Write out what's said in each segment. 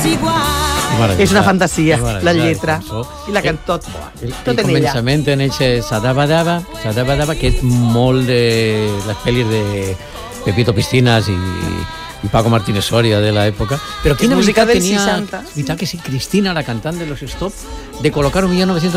És una fantasia, la lletra i la cançó. Tot en ella. El començament en eixe Sadabadaba, que és molt de les pel·lis de Pepito Piscinas i Paco Martínez Soria de l'època. Però quina música del tenia, 60. Veritat que sí, Cristina, la cantant de los Stop, de col·locar-ho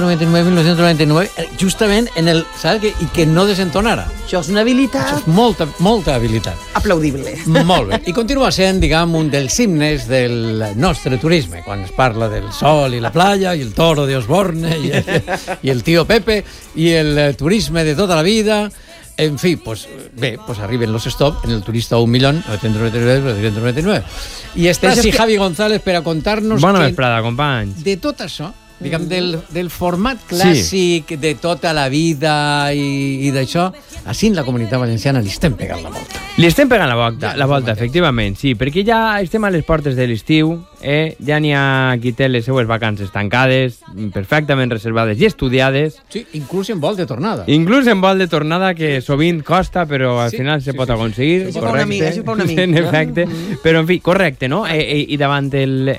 1999 justament en el, saps? I que no desentonara. Això és una habilitat. Això és molta habilitat. Aplaudible. Molt bé. I continua sent, diguem, un dels himnes del nostre turisme, quan es parla del sol i la playa, i el toro de Osborne, i el tío Pepe, i el turisme de tota la vida. En fi, pues arriben los Stop en el turista 1.999.999. I està així Javi González per a contar-nos... Bona vesprada, companys. De tot això, diguem, del format clàssic de tota la vida i d'això, així en la Comunitat Valenciana li estem pegant la volta. Li estem pegant la volta, efectivament, sí, perquè ja estem a les portes de l'estiu, ja n'hi ha qui té les seues vacances tancades, perfectament reservades i estudiades. Sí, inclús en vol de tornada. Inclús en vol de tornada, que sovint costa, però al final se pot aconseguir. Això fa un amic. En efecte. Però, en fi, correcte, no? I davant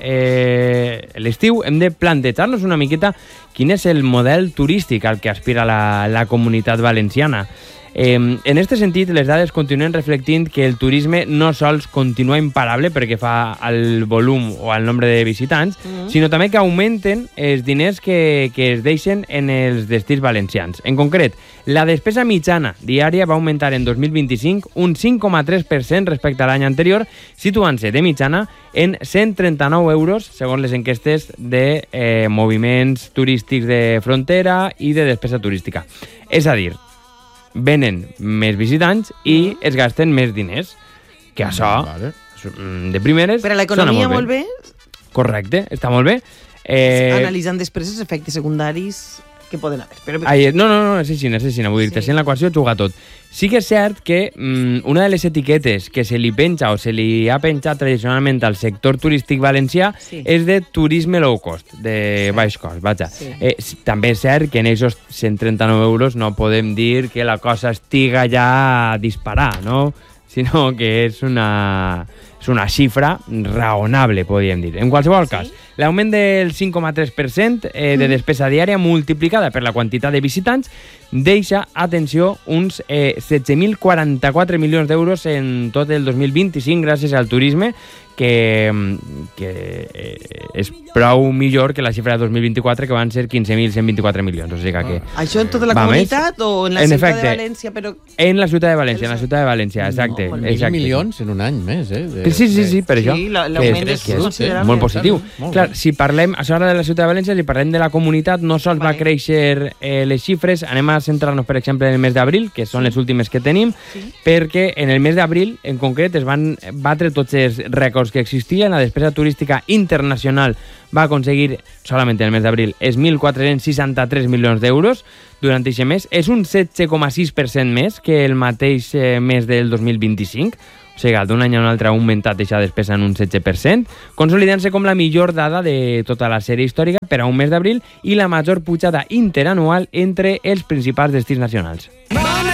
l'estiu hem de plantejar-nos una miqueta quin és el model turístic al que aspira la Comunitat Valenciana. En aquest sentit, les dades continuen reflectint que el turisme no sols continua imparable perquè fa al volum o al nombre de visitants, sinó també que augmenten els diners que es deixen en els destins valencians. En concret, la despesa mitjana diària va augmentar en 2025 un 5,3% respecte a l'any anterior, situant-se de mitjana en 139 euros, segons les enquestes de moviments turístics de frontera i de despesa turística. És a dir, venen més visitants i es gasten més diners. Que això, de primeres, per a l'economia molt bé. Correcte, està molt bé. Analitzant després els efectes secundaris que poden haver. Però... No, és així, vull dir-te, si en l'equació juga tot. Sí que és cert que una de les etiquetes que se li penja o se li ha penjat tradicionalment al sector turístic valencià és de turisme low cost, de baix cost, vaja. També és cert que en aquests 139 euros no podem dir que la cosa estiga ja a disparar, no? Sinó que és una xifra raonable, podríem dir. En qualsevol cas, l'augment del 5,3% de despesa diària multiplicada per la quantitat de visitants deixa, atenció, uns 17.044 milions d'euros en tot el 2025 gràcies al turisme, que és prou millor que la xifra de 2024, que van ser 15.124 milions. O sigui que això en tota la comunitat o en la ciutat de València? Però... En la ciutat de València, exacte. No, 1.000 milions en un any més, Sí, per això. Sí, l'augment és considerable. Molt positiu. Clar, si parlem, a l'hora de la ciutat de València, si parlem de la comunitat, no sols va créixer les xifres, anem a centrar-nos, per exemple, en el mes d'abril, que són les últimes que tenim, perquè en el mes d'abril, en concret, es van batre tots els rècords que existien. La despesa turística internacional va aconseguir, solament en el mes d'abril, 1.463 milions d'euros durant aquest mes. És un 16,6% més que el mateix mes del 2025. O sigui, d'un any a un altre ha augmentat aquesta despesa en un 16%, consolidant-se com la millor dada de tota la sèrie històrica per a un mes d'abril i la major pujada interanual entre els principals destins nacionals.